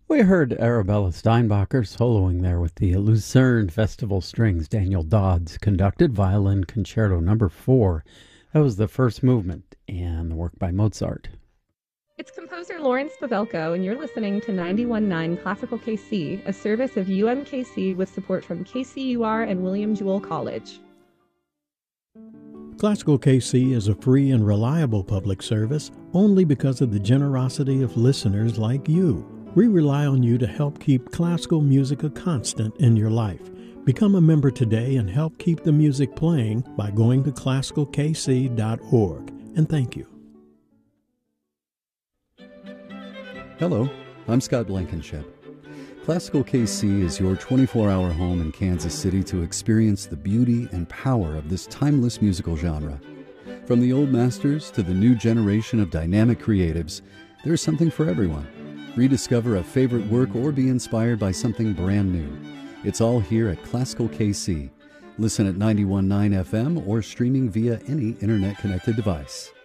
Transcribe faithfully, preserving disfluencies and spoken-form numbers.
We heard Arabella Steinbacher soloing there with the Lucerne Festival Strings. Daniel Dodds conducted Violin Concerto Number Four. That was the first movement and the work by Mozart. It's composer Lawrence Pavelko, and you're listening to ninety-one point nine Classical K C, a service of U M K C with support from K C U R and William Jewell College. Classical K C is a free and reliable public service only because of the generosity of listeners like you. We rely on you to help keep classical music a constant in your life. Become a member today and help keep the music playing by going to classical k c dot org. And thank you. Hello, I'm Scott Blankenship. Classical K C is your twenty-four hour home in Kansas City to experience the beauty and power of this timeless musical genre. From the old masters to the new generation of dynamic creatives, there's something for everyone. Rediscover a favorite work or be inspired by something brand new. It's all here at Classical K C. Listen at ninety-one point nine F M or streaming via any internet-connected device.